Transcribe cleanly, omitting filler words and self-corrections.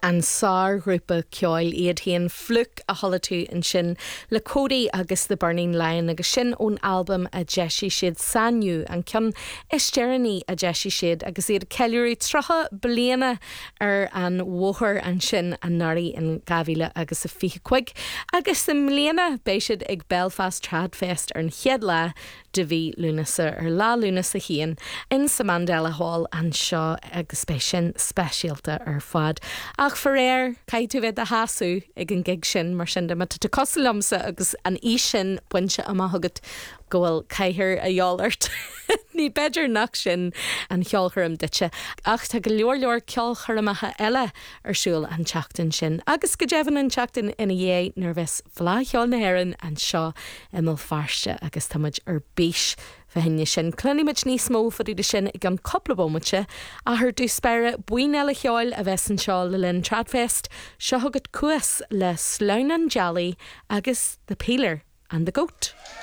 an sár grúpa ceáil iad híon fluc a thola tú an sin le Cody agus The Burning Lion agus sin ón album a deisi siad Sanniu an cean isteirní a deisi siad agus iad ceiliúí trotha bliana ar an mhóthar an sin an narí in gabhíle agus a 25 agus sa mbliana béisiad ag Belfast Trad Fest ar an chead le de bhí lúnasa ar lá lúnasa híon in sa Mandela Hall an seo agus spéisian speisialta ar fad. Ach for réir, cai tú bheith a hasú ag an gig sin mar sin de mat tú cosalamsa agus an í sin buinte am thugad gohfuil caiithir a dheolart. Ní beidir nach sin an cheolchorm dite. Ach tá go leor ceolchormatha eile arsúil an teachtain sin. Agus go deimhin an teachtain ina dhé nar bheits flá cheol na hÉireann an seo imil farste agus táid ar bís Fahine sin clunimid níos mó farí de sin ag an coppla bómate a thur dú spére buin eile cheáil a bheits an seo le linn Tradfest, seo thugad cuas le Sloan and Jolly agus The Peeler and the Goat.